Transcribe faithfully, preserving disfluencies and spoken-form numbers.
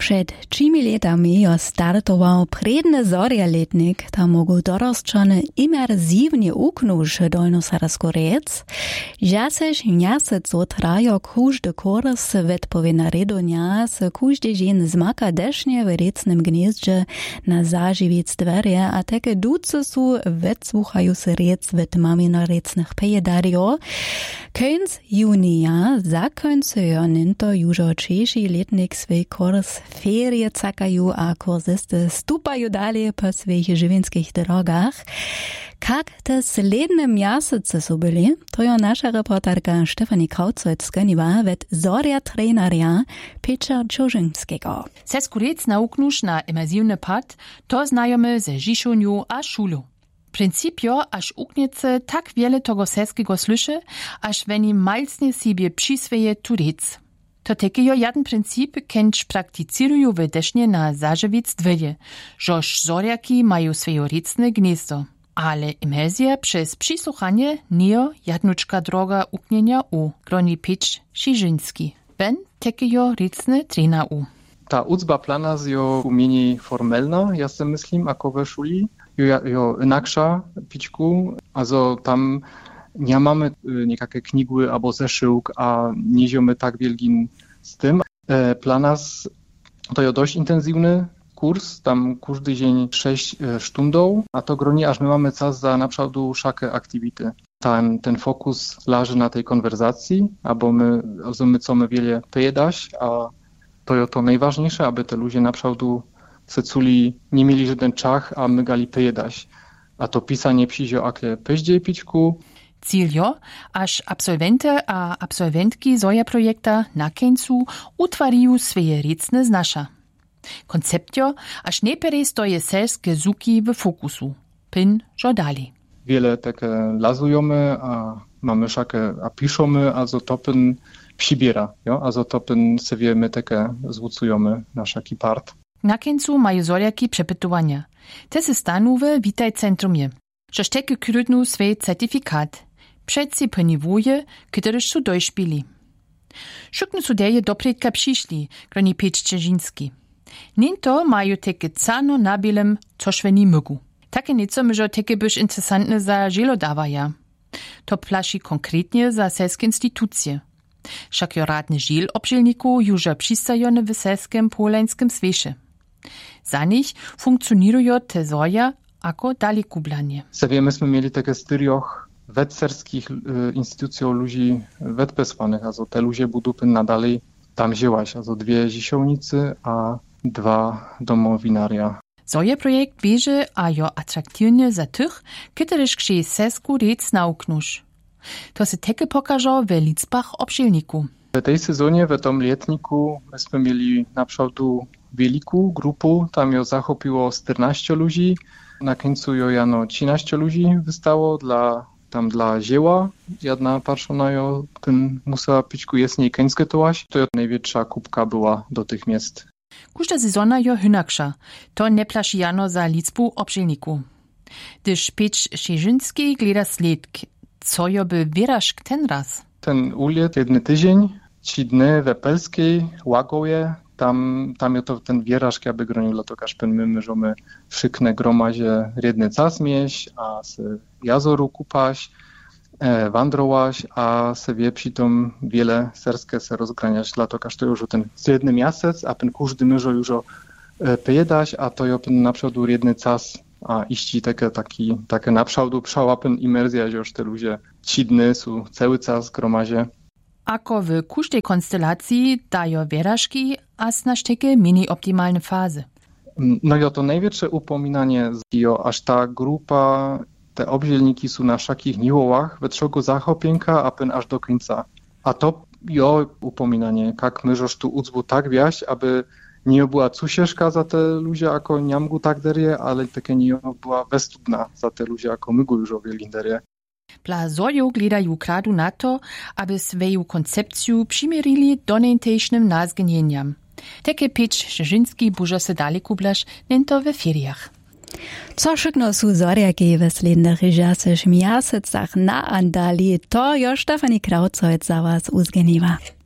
Przed trzymi latami jo startował predny zorjaletnik, tam mogą dorosczony imersywnie uknąć dolnosarsku rec. Jaseś miasecu trajo każdy kurs wetpowinna redonia, z każdy dzień zmaka desznie w recnym gnieździe na zażywiec dwerje, a takie duce su wetsłuchają se rec wet mamina recnych pejedario. Końc junia zakońcują ninto już trzeci letnik swój kurs ferie cakają, a kursisty stupają dalej po swoich żywienskich drogach. Jak te sledne miesiące są byli, to jo nasza reporterka Stefanie Krautzeit zganiła wet zorja treneria Petra Czorzyńskiego. Seskurec nauknusz na imersywny pad, to znajome ze Žišoniu a szulu. Principio, aż ukniece tak wiele tego seskiego słyszy, aż weni malcnie sobie przysweje turec. To takiego jeden princip, kenč praktycirują w desznie na zażywiec dwelje, żoż zorjaki mają swoje recne gniezdo. Ale imersja przez przysłuchanie nie jednuczka droga uknienia u, groni Petr Czorzyński. Ben takiego recne trena u. Ta uczba plana jest jo umieni formelna, ja sobie myślim, jako we szuli. Jo, jo inaksza pićku, also tam nie mamy niekakve knigły albo zeszyłk, a nie ziomy tak wielgin z tym. E, planas to jo dość intensywny kurs, tam każdy dzień sześć sztundów, a to groni, aż my mamy czas za naprawdę wszelkie aktywity. Ten, ten fokus leży na tej konwersacji, albo my, also my co my wiele pojedać, a to jo to najważniejsze, aby te ludzie naprawdę ceculi nie mieli żaden czach, a my gali pojedać. A to pisanie przyjdzie akle peździe pićku. Ciljo, aż absolwente a absolwentki zoja projekta na końcu utwariją swoje recne znasza. Konceptio, aż najpierw stoje selskie zuki w fokusu. Pin żodali. Wiele takie lazujemy, a mamy szakę, a piszemy, also to pin przybiera, jo? Also to pin sobie my takie zwucujemy na szaki part. Na końcu mają zorjaki przepytowania. Te se stanu w Witaj Centrumie. Żoż takie krytnu swój certyfikat. Przed si poniwuje, kiedy su dojszpili. Szuknu su deje dopredka przyszli, groni Petr Czorzyński. Ninto mają takie cano na bielem, coż we nie mogą. Takie nieco myżo takie byś interesantne za żelodawaja. To plaši konkretnie za selskie instytucje. Však jo radny žil obžilniku juža přistajone w selskim polańskim svieše. Za nich funkcjonują te zoja jako dalekublanie. Sobie myśmy mieli takie styrioch wetserskich y, instytucji ludzi wetpesłanych, also te ludzie budą nadal tam ziełaś, also dwie zisiołnicy, a dwa domowinaria. Zoje projekt wieże a jo atraktivnie za tych, któryż krzy sesku rec nauknusz. To se takie pokażą w liczbach obszilniku. W tej sezonie, w tym letniku, myśmy mieli naprawdę wielką grupę. Tam jo zachopiło czternaście ludzi. Na końcu jo jano trzynaście ludzi wystało dla, tam dla zieła. Jedna patrzona jo, ten musiała pićku jasniej końskie tołaś. To jo największa kubka była do tych miast. Każda sezona jo hynaksza. To nie plaši jano za liczbu obszilniku. Gdyż Petr Czorzyński gleda sledk. Co jo by wyrażk ten raz? Ten uliet, jedny tydzień, trzy dny we Pelskiej, Łagoje, tam, tam je to ten wyrażk, aby groniło to każpen my możemy wszykne gromazie jedny czas mieść, a se jazoru kupać, e, wandrować, a se wie przy tym wiele serskie se rozgraniać, dla to każdy już ten jedny miasec, a ten każdy może już e, pojedać, a to jo na przykład jedny czas a iści takie, taki, takie naprzałdu przełapem imersja, że już te ludzie trzy dny są cały czas w gromazie. Ako w każdej konstelacji dają wyrażki, a znasz takie mini-optimalne fazy. No i to największe upominanie, jo, aż ta grupa, te obzielniki są na szakich niwołach, we trzego zachopienka, a pen aż do końca. A to jo upominanie, jak myżosz tu ucbu tak wjaść, aby nie była cusieszka za te ludzie, jako niamgu tak derie, ale takie nie była westudna za te ludzie, jako my go już owieli derie. Dla zoju gledają kradu na to, aby swoją koncepcję przymierili do najtejsznym nazgnieniam. Takie Petr Czorzyński bużo se daleko blasz, nento we feriach. Co szykno su zorjaki w slednych miasecach na andali, to jo Stefanie Krautzeit za was uzgeniwa.